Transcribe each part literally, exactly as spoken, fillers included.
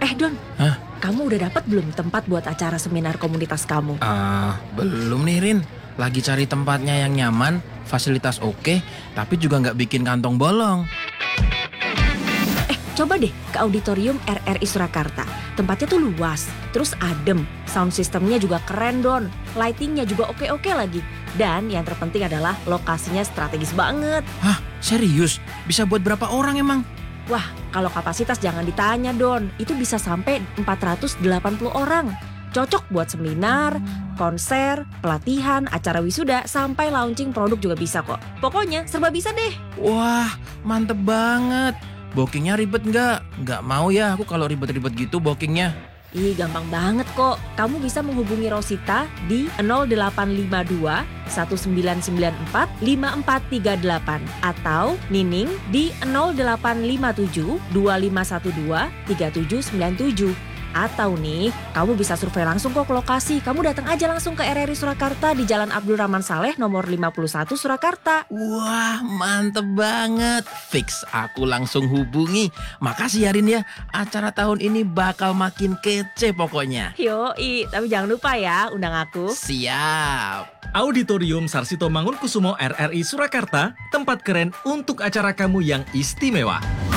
Eh Don, Hah? kamu udah dapat belum tempat buat acara seminar komunitas kamu? Ah, belum nih Rin. Lagi cari tempatnya yang nyaman, fasilitas oke, tapi juga nggak bikin kantong bolong. Eh, coba deh ke auditorium R R I Surakarta. Tempatnya tuh luas, terus adem. Sound systemnya juga keren Don. Lightingnya juga oke-oke lagi. Dan yang terpenting adalah lokasinya strategis banget. Hah, serius? Bisa buat berapa orang emang? Wah, kalau kapasitas jangan ditanya Don. Itu bisa sampai empat ratus delapan puluh orang. Cocok buat seminar, konser, pelatihan, acara wisuda, sampai launching produk juga bisa kok. Pokoknya serba bisa deh. Wah, mantep banget. Bookingnya ribet nggak? Nggak mau ya aku kalau ribet-ribet gitu bookingnya. Ih, gampang banget kok. Kamu bisa menghubungi Rosita di nol delapan lima dua satu sembilan sembilan empat lima empat tiga delapan atau Nining di nol delapan lima tujuh dua lima satu dua tiga tujuh sembilan tujuh. Atau nih, kamu bisa survei langsung kok ke lokasi. Kamu datang aja langsung ke R R I Surakarta di Jalan Abdul Rahman Saleh nomor lima puluh satu Surakarta. Wah, mantep banget. Fix, aku langsung hubungi. Makasih ya Rin ya, acara tahun ini bakal makin kece pokoknya. Yoi, tapi jangan lupa ya undang aku. Siap. Auditorium Sarsito Mangunkusumo R R I Surakarta, tempat keren untuk acara kamu yang istimewa.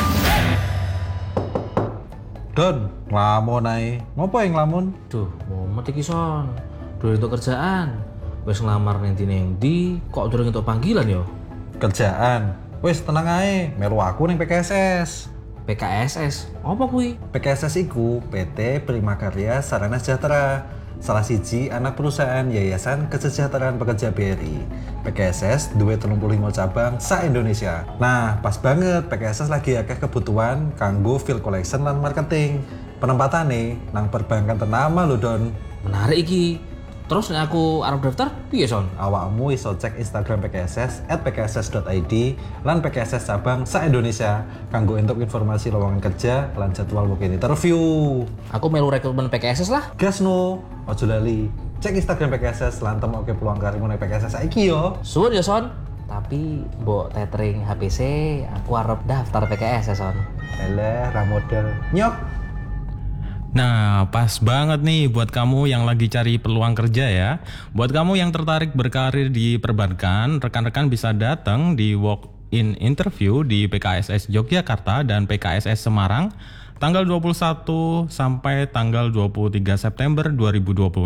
Don, ngelamun ae. Ngopo yang ngelamun? Duh, mau mati kison. Duh itu kerjaan. Wes ngelamar nanti nendi, kok durung entuk panggilan yo? Kerjaan. Wes tenang ae, melu aku ning P K S S. P K S S, apa kuwi? P K S S iku P T Prima Karya Sarana Sejahtera. Salah siji anak perusahaan Yayasan Kesejahteraan Pekerja B R I. P K S S duwe telung puluh lima cabang sa-Indonesia. Nah, pas banget P K S S lagi akeh kebutuhan kanggo field collection lan marketing. Penempatane nang perbankan ternama lho Don. Menarik iki. Terus nek aku arep daftar, piye son? Awakmu iso cek Instagram P K S S at p k s s dot i d lan P K S S cabang sa-Indonesia kanggo entuk informasi lowongan kerja lan jadwal booking interview. Aku melu rekrutmen P K S S lah. Gas no, ojo lali. Cek Instagram P K S S lan temokke peluang karirmu ning P K S S saiki yo. Suwun ya son. Tapi mbok tethering H P C, aku arep daftar P K S S son. Eleh, ra model. Nyok. Nah, pas banget nih buat kamu yang lagi cari peluang kerja ya. Buat kamu yang tertarik berkarir di perbankan, rekan-rekan bisa datang di walk-in interview di P K S S Yogyakarta dan P K S S Semarang tanggal dua puluh satu sampai tanggal dua puluh tiga September dua ribu dua puluh.